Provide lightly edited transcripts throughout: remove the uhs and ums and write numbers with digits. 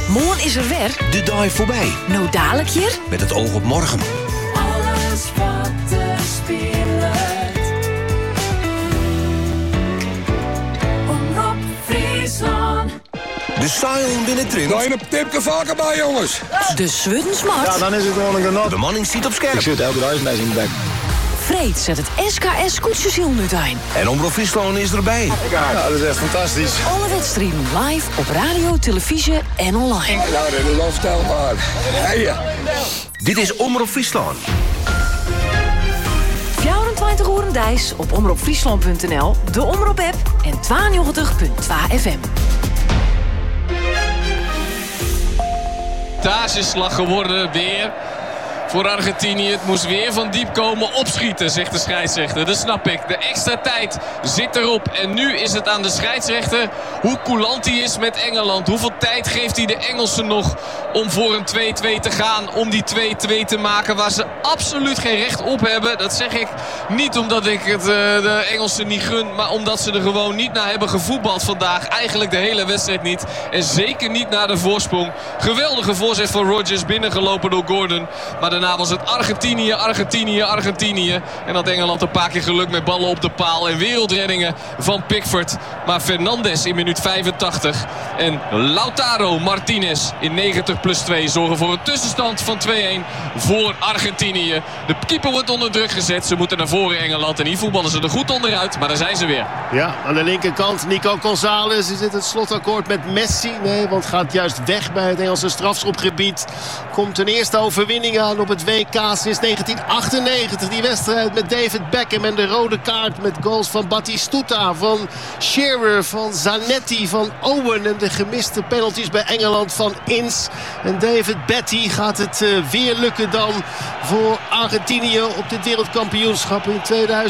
Morgen is er weer. De dag voorbij. Nou dadelijk hier. Met het oog op morgen. Alles wat er speelt. Omroep Friesland. De Sion binnentrint. Ga je een tipje vaker bij, jongens? De Zwuddensmart. Ja, dan is het gewoon een genot. De manning ziet op scherp. Ik zit elke dag met in de bek. Freed zet het SKS Koetjesziel nu een. En Omroep Friesland is erbij. Ja, dat is echt fantastisch. Alle wedstrijden live op radio, televisie en online. Nou, dat is onvoorstelbaar. Hey, Dit is Omroep Friesland. 24 uur dijs op omroepfriesland.nl, de Omroep-app en 92.2 FM. Tagesslag geworden weer voor Argentinië. Het moest weer van diep komen, opschieten, zegt de scheidsrechter. Dat snap ik. De extra tijd zit erop. En nu is het aan de scheidsrechter hoe coulant hij is met Engeland. Hoeveel tijd geeft hij de Engelsen nog om voor een 2-2 te gaan? Om die 2-2 te maken waar ze absoluut geen recht op hebben. Dat zeg ik niet omdat ik het de Engelsen niet gun. Maar omdat ze er gewoon niet naar hebben gevoetbald vandaag. Eigenlijk de hele wedstrijd niet. En zeker niet naar de voorsprong. Geweldige voorzet van Rodgers, binnengelopen door Gordon. Maar daarna was het Argentinië, Argentinië, Argentinië. En had Engeland een paar keer geluk met ballen op de paal. En wereldreddingen van Pickford. Maar Fernandes in minuut 85. En Lautaro Martinez in 90+2 zorgen voor een tussenstand van 2-1 voor Argentinië. De keeper wordt onder druk gezet. Ze moeten naar voren Engeland. En hier voetballen ze er goed onderuit. Maar daar zijn ze weer. Ja, aan de linkerkant Nico González. Is dit het slotakkoord met Messi? Nee, want gaat juist weg bij het Engelse strafschopgebied. Komt een eerste overwinning aan op het WK sinds 1998. Die wedstrijd met David Beckham en de rode kaart met goals van Batistuta, van Shearer, van Zanetti, van Owen. En de gemiste penalties bij Engeland van Ince. En David Batty gaat het weer lukken dan voor Argentinië op dit wereldkampioenschap in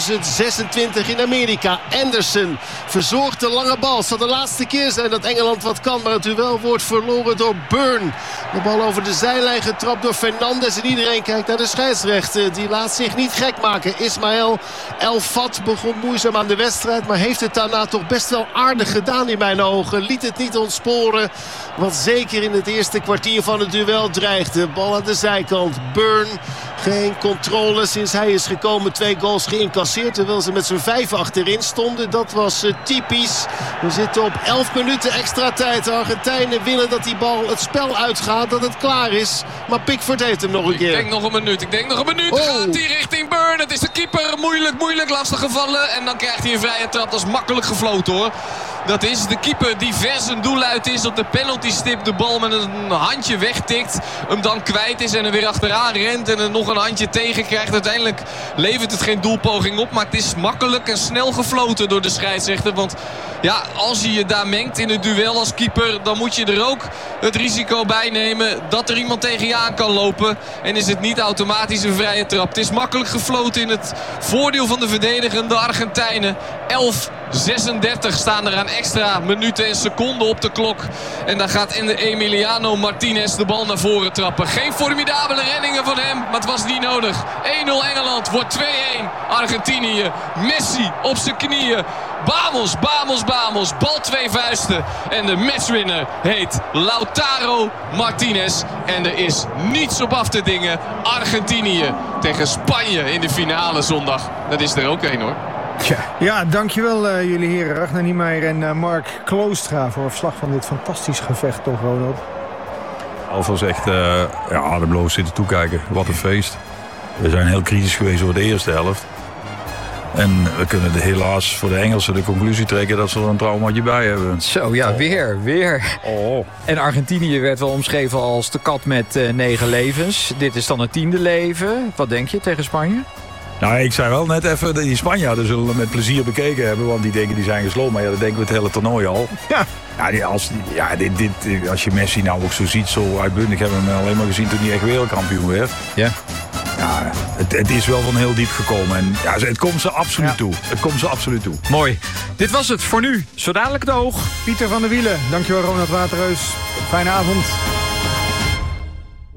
2026 in Amerika. Anderson verzorgt de lange bal. Het zal de laatste keer zijn dat Engeland wat kan, maar het duel wordt verloren door Burn. De bal over de zijlijn getrapt door Fernandes. En iedereen kijkt naar de scheidsrechter. Die laat zich niet gek maken. Ismaël El Fat begon moeizaam aan de wedstrijd, maar heeft het daarna toch best wel aardig gedaan in mijn ogen. Liet het niet ontsporen, wat zeker in het eerste kwartier van het duel dreigde. Bal aan de zijkant. Burn. Geen controle sinds hij is gekomen. 2 goals geïncasseerd terwijl ze met z'n 5 achterin stonden. Dat was typisch. We zitten op 11 minuten extra tijd. De Argentijnen willen dat die bal het spel uitgaat. Dat het klaar is. Maar Pickford heeft hem nog een keer. Ik denk nog een minuut. Oh. Gaat hij richting Burn. Het is de keeper. Moeilijk, lastig gevallen. En dan krijgt hij een vrije trap. Dat is makkelijk gefloten hoor. Dat is de keeper die ver zijn doel uit is. Op de penaltystip de bal met een handje wegtikt. Hem dan kwijt is en er weer achteraan rent. En er nog een handje tegen krijgt. Uiteindelijk levert het geen doelpoging op. Maar het is makkelijk en snel gefloten door de scheidsrechter. Want ja, als je je daar mengt in het duel als keeper, dan moet je er ook het risico bij nemen dat er iemand tegen je aan kan lopen. En is het niet automatisch een vrije trap. Het is makkelijk gefloten in het voordeel van de verdedigende Argentijnen. 11:36 staan er aan extra minuten en seconden op de klok. En dan gaat Emiliano Martinez de bal naar voren trappen. Geen formidabele reddingen van hem, maar het was niet nodig. 1-0 Engeland, wordt 2-1 Argentinië. Messi op zijn knieën. Bamos, bal 2 vuisten. En de matchwinner heet Lautaro Martinez. En er is niets op af te dingen. Argentinië tegen Spanje in de finale zondag. Dat is er ook één hoor. Ja, dankjewel jullie heren. Ragnar Niemeyer en Mark Kloostra voor verslag van dit fantastisch gevecht, toch Ronald? Alvast echt ademloos zitten toekijken. Wat een feest. We zijn heel kritisch geweest over de eerste helft. En we kunnen helaas voor de Engelsen de conclusie trekken dat ze er een traumaatje bij hebben. Zo, ja, weer. Oh. En Argentinië werd wel omschreven als de kat met 9 levens. Dit is dan het 10e leven. Wat denk je tegen Spanje? Nou, ik zei wel net even, die Spanjaarden zullen het met plezier bekeken hebben. Want die denken die zijn gesloten. Maar ja, dat denken we het hele toernooi al. Als je Messi nou ook zo ziet, zo uitbundig, hebben we hem alleen maar gezien toen hij echt wereldkampioen werd. Ja. Ja, het is wel van heel diep gekomen. En ja, het komt ze absoluut toe. Het komt ze absoluut toe. Mooi. Dit was het voor nu. Zo dadelijk het oog. Pieter van der Wielen. Dankjewel Ronald Waterreus. Fijne avond.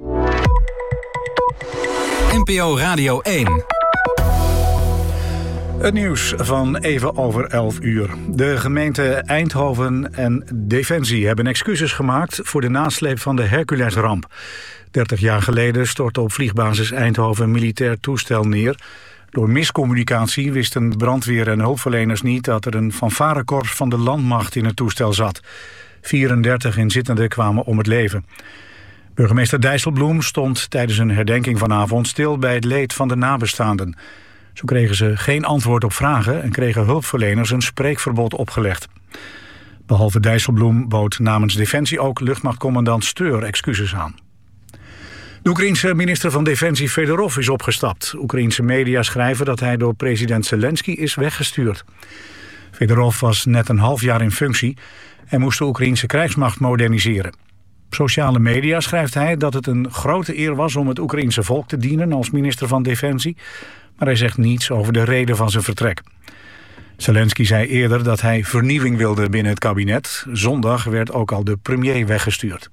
NPO Radio 1. Het nieuws van even over 11 uur. De gemeente Eindhoven en Defensie hebben excuses gemaakt voor de nasleep van de Hercules-ramp. 30 jaar geleden stortte op vliegbasis Eindhoven een militair toestel neer. Door miscommunicatie wisten brandweer en hulpverleners niet dat er een fanfarekorps van de landmacht in het toestel zat. 34 inzittenden kwamen om het leven. Burgemeester Dijsselbloem stond tijdens een herdenking vanavond stil bij het leed van de nabestaanden. Zo kregen ze geen antwoord op vragen en kregen hulpverleners een spreekverbod opgelegd. Behalve Dijsselbloem bood namens Defensie ook luchtmachtcommandant Steur excuses aan. De Oekraïense minister van Defensie Fedorov is opgestapt. Oekraïense media schrijven dat hij door president Zelensky is weggestuurd. Fedorov was net een half jaar in functie en moest de Oekraïense krijgsmacht moderniseren. Op sociale media schrijft hij dat het een grote eer was om het Oekraïense volk te dienen als minister van Defensie, maar hij zegt niets over de reden van zijn vertrek. Zelensky zei eerder dat hij vernieuwing wilde binnen het kabinet. Zondag werd ook al de premier weggestuurd.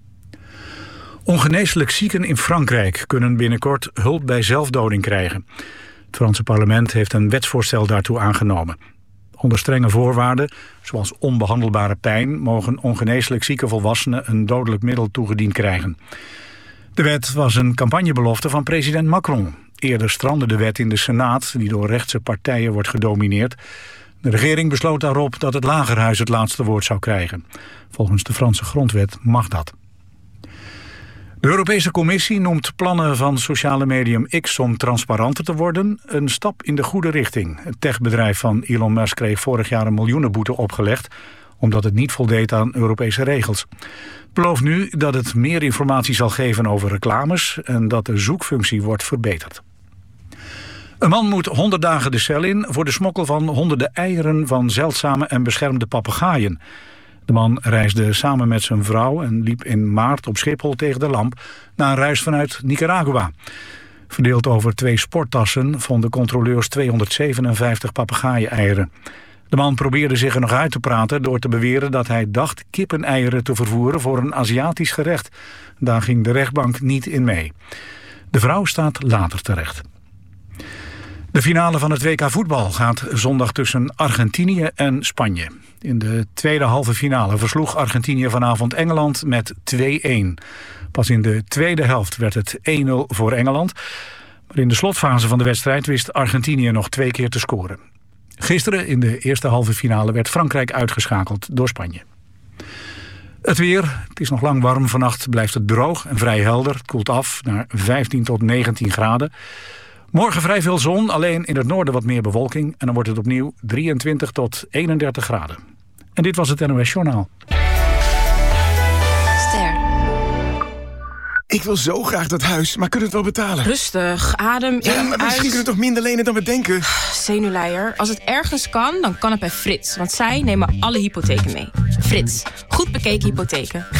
Ongeneeslijk zieken in Frankrijk kunnen binnenkort hulp bij zelfdoding krijgen. Het Franse parlement heeft een wetsvoorstel daartoe aangenomen. Onder strenge voorwaarden, zoals onbehandelbare pijn, mogen ongeneeslijk zieke volwassenen een dodelijk middel toegediend krijgen. De wet was een campagnebelofte van president Macron. Eerder strandde de wet in de Senaat, die door rechtse partijen wordt gedomineerd. De regering besloot daarop dat het Lagerhuis het laatste woord zou krijgen. Volgens de Franse grondwet mag dat. De Europese Commissie noemt plannen van sociale medium X om transparanter te worden een stap in de goede richting. Het techbedrijf van Elon Musk kreeg vorig jaar een miljoenenboete opgelegd omdat het niet voldeed aan Europese regels. Het belooft nu dat het meer informatie zal geven over reclames en dat de zoekfunctie wordt verbeterd. Een man moet 100 dagen de cel in voor de smokkel van honderden eieren van zeldzame en beschermde papegaaien. De man reisde samen met zijn vrouw en liep in maart op Schiphol tegen de lamp na een reis vanuit Nicaragua. Verdeeld over 2 sporttassen vonden controleurs 257 papegaaien-eieren. De man probeerde zich er nog uit te praten door te beweren dat hij dacht kippeneieren te vervoeren voor een Aziatisch gerecht. Daar ging de rechtbank niet in mee. De vrouw staat later terecht. De finale van het WK voetbal gaat zondag tussen Argentinië en Spanje. In de tweede halve finale versloeg Argentinië vanavond Engeland met 2-1. Pas in de tweede helft werd het 1-0 voor Engeland. Maar in de slotfase van de wedstrijd wist Argentinië nog 2 keer te scoren. Gisteren in de eerste halve finale werd Frankrijk uitgeschakeld door Spanje. Het weer, het is nog lang warm. Vannacht blijft het droog en vrij helder. Het koelt af naar 15 tot 19 graden. Morgen vrij veel zon, alleen in het noorden wat meer bewolking. En dan wordt het opnieuw 23 tot 31 graden. En dit was het NOS Journaal. Ster. Ik wil zo graag dat huis, maar kunnen we het wel betalen? Rustig, adem in, ja, maar misschien kunnen we toch minder lenen dan we denken? Zenuwleier. Als het ergens kan, dan kan het bij Frits. Want zij nemen alle hypotheken mee. Frits, goed bekeken hypotheken.